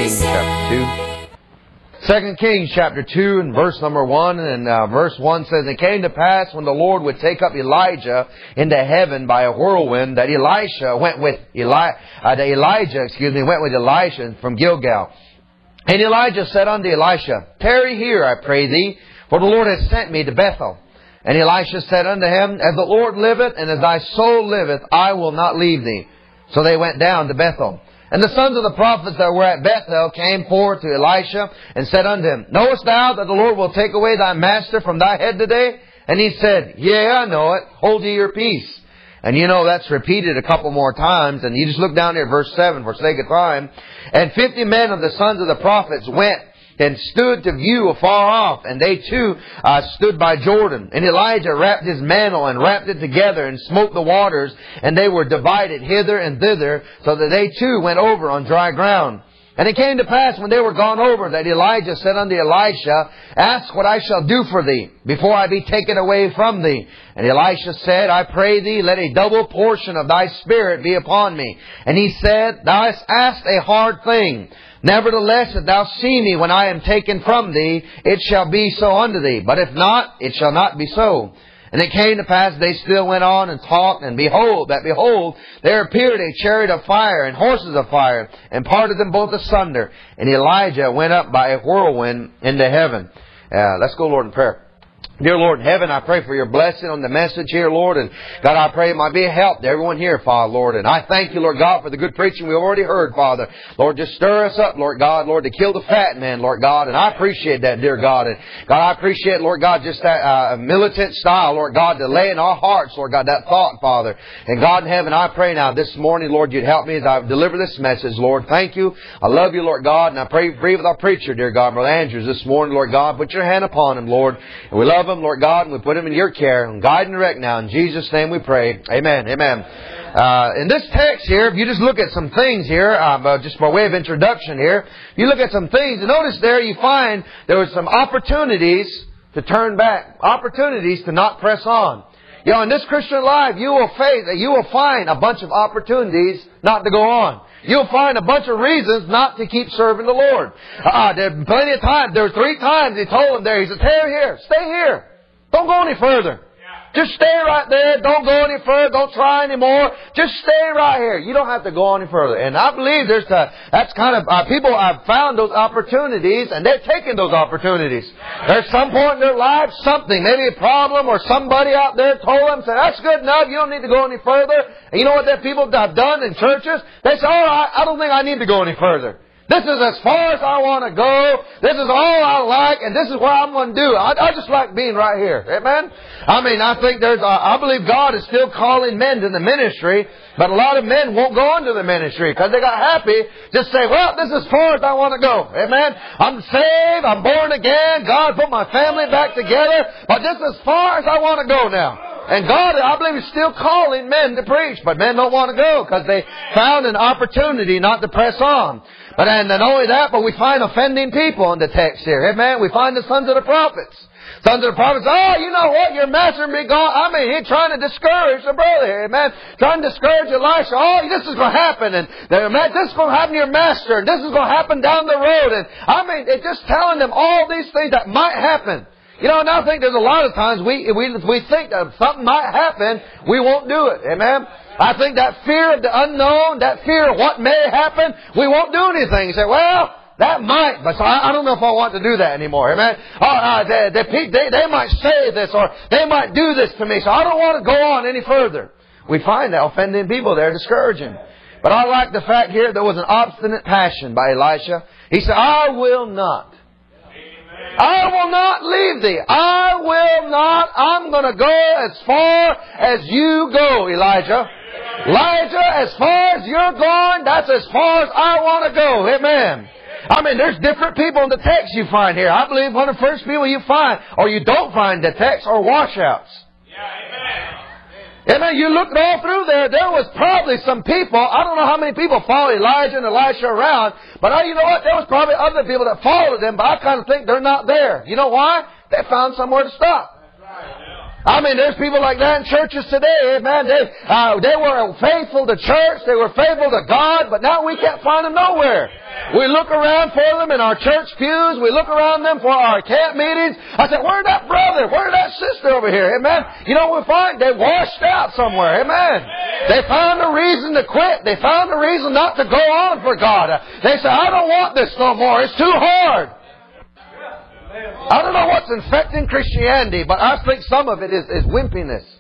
Kings chapter 2. 2 Kings chapter 2 and verse number 1. And verse 1 says, "It came to pass when the Lord would take up Elijah into heaven by a whirlwind, that Elijah went with Elisha from Gilgal. And Elijah said unto Elisha, Tarry here, I pray thee, for the Lord hath sent me to Bethel. And Elisha said unto him, As the Lord liveth, and as thy soul liveth, I will not leave thee. So they went down to Bethel. And the sons of the prophets that were at Bethel came forth to Elisha, and said unto him, Knowest thou that the Lord will take away thy master from thy head today? And he said, Yea, I know it. Hold ye your peace. And you know that's repeated a couple more times. And you just look down here at verse 7 for sake of time. And 50 men of the sons of the prophets went and stood to view afar off. And they too stood by Jordan. And Elijah wrapped his mantle and wrapped it together and smote the waters. And they were divided hither and thither, so that they too went over on dry ground. And it came to pass when they were gone over that Elijah said unto Elisha, Ask what I shall do for thee, before I be taken away from thee. And Elisha said, I pray thee, let a double portion of thy spirit be upon me. And he said, Thou hast asked a hard thing. Nevertheless, if thou see me when I am taken from thee, it shall be so unto thee. But if not, it shall not be so. And it came to pass, they still went on and talked, and behold, there appeared a chariot of fire and horses of fire, and parted them both asunder. And Elijah went up by a whirlwind into heaven. Let's go, Lord, in prayer. Dear Lord in heaven, I pray for your blessing on the message here, Lord. And God, I pray it might be a help to everyone here, Father, Lord. And I thank you, Lord God, for the good preaching we've already heard, Father. Lord, just stir us up, Lord God, Lord, to kill the fat man, Lord God. And I appreciate that, dear God. And God, I appreciate, Lord God, just that militant style, Lord God, to lay in our hearts, Lord God, that thought, Father. And God in heaven, I pray now this morning, Lord, you'd help me as I deliver this message, Lord. Thank you. I love you, Lord God. And I pray with our preacher, dear God, Brother Andrews, this morning, Lord God. Put your hand upon him, Lord. And we love him, Lord God, and we put him in your care and guide and direct now. In Jesus' name we pray. Amen. Amen. In this text here, if you just look at some things here, just by way of introduction here, you look at some things, and notice there you find there were some opportunities to turn back, opportunities to not press on. You know, in this Christian life, you will find a bunch of opportunities not to go on. You'll find a bunch of reasons not to keep serving the Lord. There are plenty of times. There were 3 times He told them there. He said, Stay here. Stay here. Don't go any further. Just stay right there. Don't go any further. Don't try anymore. Just stay right here. You don't have to go any further. And I believe that's kind of, people have found those opportunities and they're taking those opportunities. There's some point in their life, something, maybe a problem or somebody out there told them, said, that's good enough. You don't need to go any further. And you know what that people have done in churches? They say, all right, I don't think I need to go any further. This is as far as I want to go. This is all I like, and this is what I'm going to do. I just like being right here. Amen? I mean, I think I believe God is still calling men to the ministry, but a lot of men won't go into the ministry because they got happy. Just say, well, this is as far as I want to go. Amen? I'm saved. I'm born again. God put my family back together, but this is as far as I want to go now. And God, I believe, is still calling men to preach, but men don't want to go because they found an opportunity not to press on. But and not only that, but we find offending people in the text here. Amen. We find the sons of the prophets. Sons of the prophets, oh, you know what? Your master will be gone. I mean, he's trying to discourage the brother here, amen. Trying to discourage Elisha. Oh, this is going to happen. And this is going to happen to your master. And this is going to happen down the road. And I mean, it's just telling them all these things that might happen. You know, and I think there's a lot of times we think that something might happen, we won't do it. Amen. I think that fear of the unknown, that fear of what may happen, we won't do anything. You say, well, that might, but I don't know if I want to do that anymore. Amen. They might say this or they might do this to me, so I don't want to go on any further. We find that offending people there discouraging. But I like the fact here there was an obstinate passion by Elisha. He said, I will not leave thee. I will not. I'm going to go as far as you go, Elijah. Elijah, as far as you're going, that's as far as I want to go. Amen. I mean, there's different people in the text you find here. I believe one of the first people you find, or you don't find the text, are washouts. Amen. You look all through there was probably some people, I don't know how many people followed Elijah and Elisha around, but you know what? There was probably other people that followed them, but I kind of think they're not there. You know why? They found somewhere to stop. I mean, there's people like that in churches today, man. They were faithful to church. They were faithful to God, but now we can't find them nowhere. We look around for them in our church pews. We look around them for our camp meetings. I said, where's that brother? Where's that sister over here? Amen. You know what we find? They washed out somewhere. Amen. They found a reason to quit. They found a reason not to go on for God. They said, I don't want this no more. It's too hard. I don't know what's infecting Christianity, but I think some of it is wimpiness.